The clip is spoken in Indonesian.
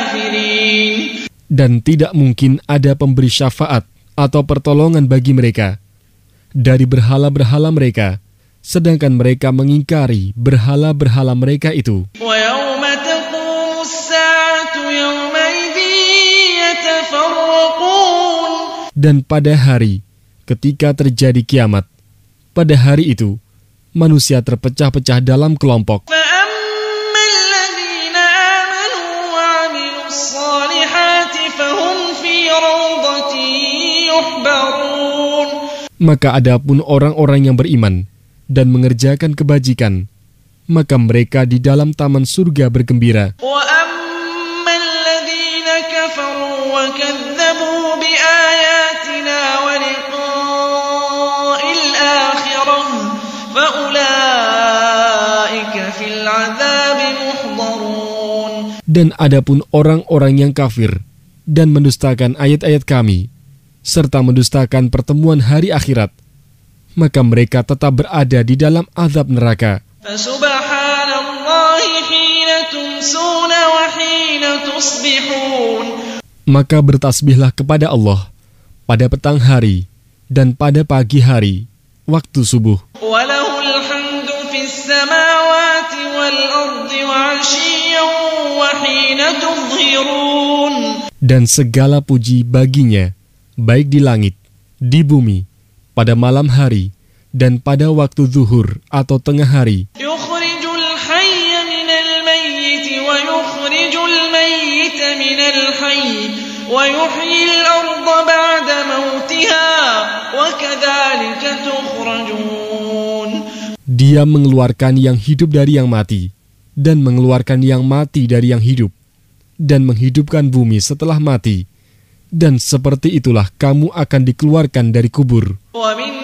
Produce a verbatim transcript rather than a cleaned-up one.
الكافرين. Dan tidak mungkin ada pemberi syafaat atau pertolongan bagi mereka dari berhala-berhala mereka, sedangkan mereka mengingkari berhala-berhala mereka itu. ويوم تقوم الساعة يومئذ يتفرقون. Dan pada hari ketika terjadi kiamat, pada hari itu manusia terpecah-pecah dalam kelompok. فأما الذين آمنوا وعملوا الصالحات فهم في روضة يحبرون. Maka adapun orang-orang yang beriman dan mengerjakan kebajikan, maka mereka di dalam taman surga bergembira. وأما الذين كفروا وكذبوا بآياتنا ولقاء الآخرة فأولئك في العذاب محضرون. Dan adapun orang-orang yang kafir dan mendustakan ayat-ayat kami, serta mendustakan pertemuan hari akhirat, maka mereka tetap berada di dalam azab neraka. فسبحان الله حين تمسون وحين تصبحون. Maka bertasbihlah kepada Allah pada petang hari dan pada pagi hari, waktu subuh. وله الحمد في السماوات والأرض وعشيا وحين تظهرون. Dan segala puji baginya, baik di langit, di bumi, pada malam hari, dan pada waktu zuhur atau tengah hari. يخرج الحي من الميت ويخرج الميت من الحي ويحيي الأرض بعد موتها وكذلك تخرجون. Dia mengeluarkan yang hidup dari yang mati, dan mengeluarkan yang mati dari yang hidup, dan menghidupkan bumi setelah mati. Dan seperti itulah kamu akan dikeluarkan dari kubur. ومن